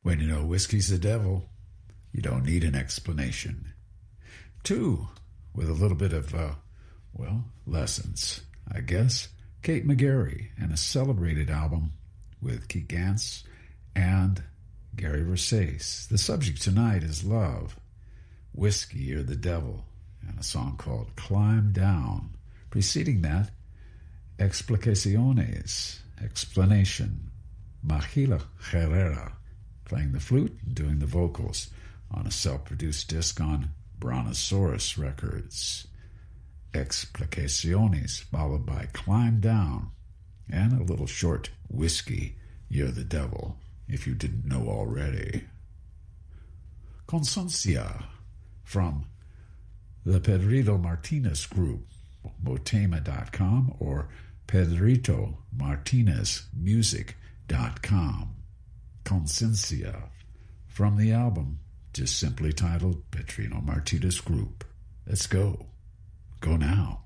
When you know whiskey's the devil, you don't need an explanation. 2, with a little bit of, lessons, I guess. Kate McGarry and a celebrated album with Keith Gans and Gary Versace. The subject tonight is love, whiskey or the devil, and a song called Climb Down. Preceding that, Explicaciones, explanation. Mahila Herrera playing the flute and doing the vocals on a self-produced disc on Brontosaurus Records. Explicaciones, followed by Climb Down, and a little short Whiskey, You're the Devil, if you didn't know already. Consuncia, from the Pedrito Martinez Group, Botema.com or PedritoMartinezMusic.com. Consuncia, from the album just simply titled Pedrito Martinez Group. Let's go. Go now.